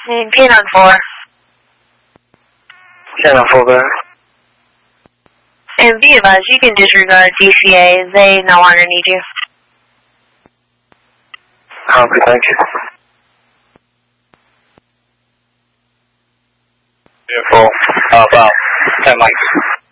Canine 4. Canine 4, go ahead. And be advised, you can disregard DCA. They no longer need you. Okay, thank you. Beautiful. About 10 mics.